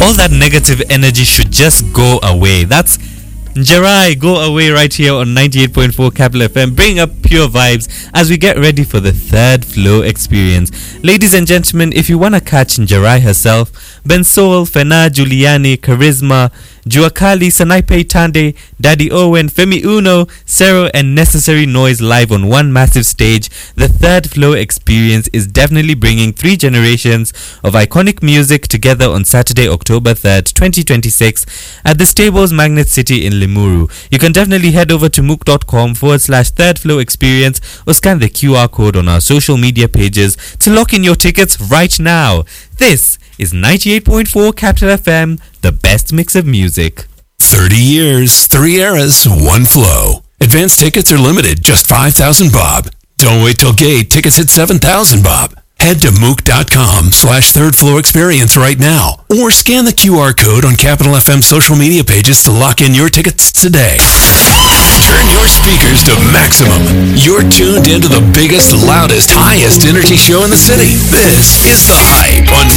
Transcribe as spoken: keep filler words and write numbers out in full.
All that negative energy should just go away. That's Njerai, Go Away, right here on ninety-eight point four Capital F M, bring up pure vibes as we get ready for the third flow experience. Ladies and gentlemen, if you want to catch Njerai herself, Bensoul, Fena, Giuliani, Charisma, Juakali, Sanaipe Tande, Daddy Owen, Femi Uno, Sero, and Necessary Noise live on one massive stage, the third flow experience is definitely bringing three generations of iconic music together on Saturday, October third, twenty twenty-six at the Stables Magnet City in Limuru. You can definitely head over to mook.com forward slash third flow experience or scan the Q R code on our social media pages to lock in your tickets right now. This is ninety-eight point four Capital F M, the best mix of music. thirty years, three eras, one flow. Advance tickets are limited, just five thousand bob. Don't wait till gate, tickets hit seven thousand bob. Head to mook.com slash third flow experience right now or scan the Q R code on Capital F M social media pages to lock in your tickets today. Turn your speakers to maximum. You're tuned into the biggest, loudest, highest energy show in the city. This is The Hype on